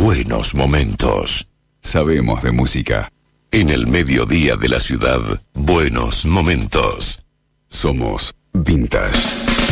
buenos momentos. Sabemos de música. En el mediodía de la ciudad, buenos momentos. Somos Vintage.